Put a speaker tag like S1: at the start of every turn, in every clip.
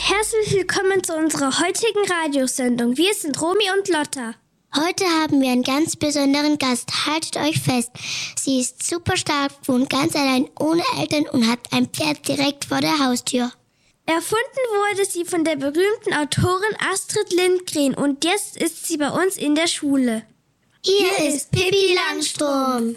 S1: Herzlich willkommen zu unserer heutigen Radiosendung. Wir sind Romy und Lotta.
S2: Heute haben wir einen ganz besonderen Gast. Haltet euch fest. Sie ist super stark, wohnt ganz allein ohne Eltern und hat ein Pferd direkt vor der Haustür.
S1: Erfunden wurde sie von der berühmten Autorin Astrid Lindgren und jetzt ist sie bei uns in der Schule.
S2: Hier ist Pippi Langstrumpf.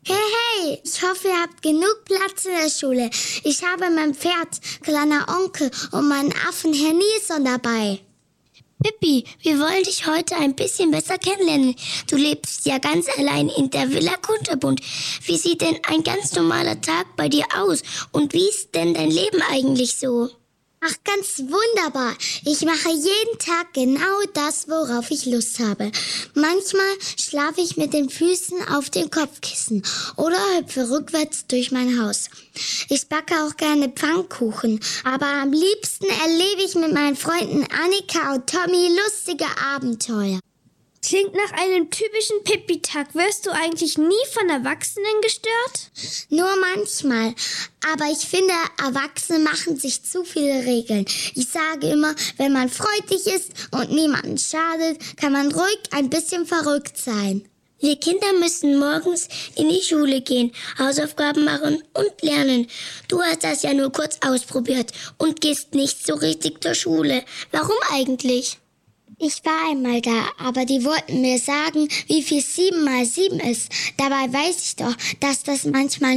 S2: Hey, ich hoffe, ihr habt genug Platz in der Schule. Ich habe mein Pferd, kleiner Onkel und meinen Affen Herr Nilsson dabei. Pippi, wir wollen dich heute ein bisschen besser kennenlernen. Du lebst ja ganz allein in der Villa Kunterbund. Wie sieht denn ein ganz normaler Tag bei dir aus? Und wie ist denn dein Leben eigentlich so? Ach, ganz wunderbar. Ich mache jeden Tag genau das, worauf ich Lust habe. Manchmal schlafe ich mit den Füßen auf dem Kopfkissen oder hüpfe rückwärts durch mein Haus. Ich backe auch gerne Pfannkuchen, aber am liebsten erlebe ich mit meinen Freunden Annika und Tommy lustige Abenteuer.
S1: Klingt nach einem typischen Pippi-Tag. Wirst du eigentlich nie von Erwachsenen gestört?
S2: Nur manchmal. Aber ich finde, Erwachsene machen sich zu viele Regeln. Ich sage immer, wenn man freundlich ist und niemanden schadet, kann man ruhig ein bisschen verrückt sein. Wir Kinder müssen morgens in die Schule gehen, Hausaufgaben machen und lernen. Du hast das ja nur kurz ausprobiert und gehst nicht so richtig zur Schule. Warum eigentlich? Ich war einmal da, aber die wollten mir sagen, wie viel 7 mal 7 ist. Dabei weiß ich doch, dass das manchmal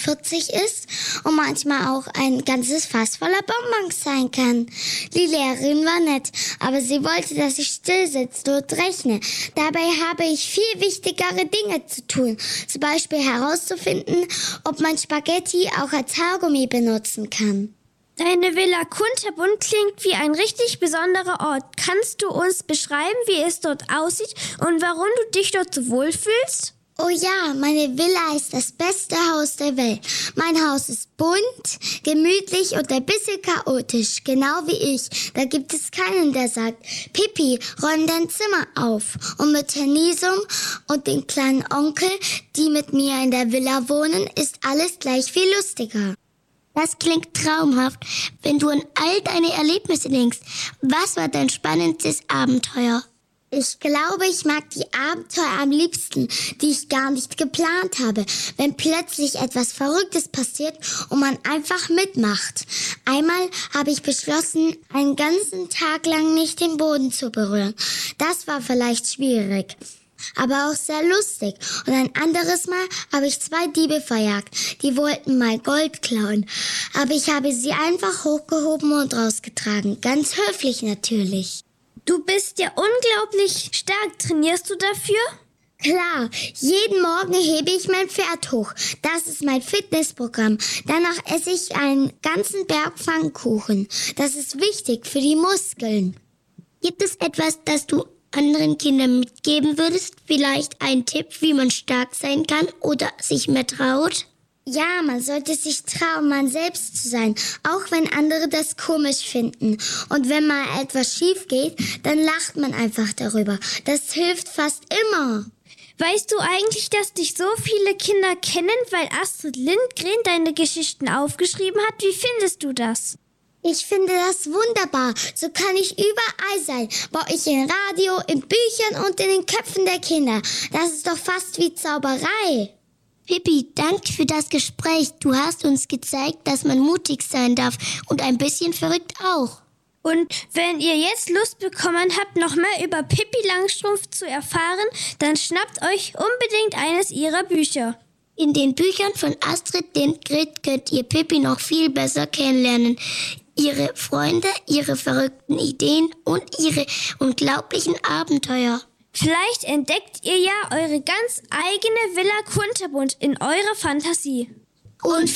S2: 49 ist und manchmal auch ein ganzes Fass voller Bonbons sein kann. Die Lehrerin war nett, aber sie wollte, dass ich still sitze und rechne. Dabei habe ich viel wichtigere Dinge zu tun. Zum Beispiel herauszufinden, ob man Spaghetti auch als Haargummi benutzen kann.
S1: Deine Villa Kunterbund klingt wie ein richtig besonderer Ort. Kannst du uns beschreiben, wie es dort aussieht und warum du dich dort so wohlfühlst?
S2: Oh ja, meine Villa ist das beste Haus der Welt. Mein Haus ist bunt, gemütlich und ein bisschen chaotisch, genau wie ich. Da gibt es keinen, der sagt, Pippi, räum dein Zimmer auf. Und mit Herrn Nilsson und den kleinen Onkel, die mit mir in der Villa wohnen, ist alles gleich viel lustiger. Das klingt traumhaft, wenn du an all deine Erlebnisse denkst. Was war dein spannendstes Abenteuer? Ich glaube, ich mag die Abenteuer am liebsten, die ich gar nicht geplant habe. Wenn plötzlich etwas Verrücktes passiert und man einfach mitmacht. Einmal habe ich beschlossen, einen ganzen Tag lang nicht den Boden zu berühren. Das war vielleicht schwierig, aber auch sehr lustig. Und ein anderes Mal habe ich 2 Diebe verjagt. Die wollten mal Gold klauen. Aber ich habe sie einfach hochgehoben und rausgetragen. Ganz höflich natürlich.
S1: Du bist ja unglaublich stark. Trainierst du dafür?
S2: Klar, jeden Morgen hebe ich mein Pferd hoch. Das ist mein Fitnessprogramm. Danach esse ich einen ganzen Berg Pfannkuchen. Das ist wichtig für die Muskeln. Gibt es etwas, das du anderen Kindern mitgeben würdest? Vielleicht ein Tipp, wie man stark sein kann oder sich mehr traut? Ja, man sollte sich trauen, man selbst zu sein, auch wenn andere das komisch finden. Und wenn mal etwas schief geht, dann lacht man einfach darüber. Das hilft fast immer.
S1: Weißt du eigentlich, dass dich so viele Kinder kennen, weil Astrid Lindgren deine Geschichten aufgeschrieben hat? Wie findest du das?
S2: Ich finde das wunderbar. So kann ich überall sein. Bei euch im Radio, in Büchern und in den Köpfen der Kinder. Das ist doch fast wie Zauberei. Pippi, danke für das Gespräch. Du hast uns gezeigt, dass man mutig sein darf und ein bisschen verrückt auch.
S1: Und wenn ihr jetzt Lust bekommen habt, noch mehr über Pippi Langstrumpf zu erfahren, dann schnappt euch unbedingt eines ihrer Bücher.
S2: In den Büchern von Astrid Lindgren könnt ihr Pippi noch viel besser kennenlernen. Ihre Freunde, ihre verrückten Ideen und ihre unglaublichen Abenteuer.
S1: Vielleicht entdeckt ihr ja eure ganz eigene Villa Kunterbund in eurer Fantasie.
S2: Und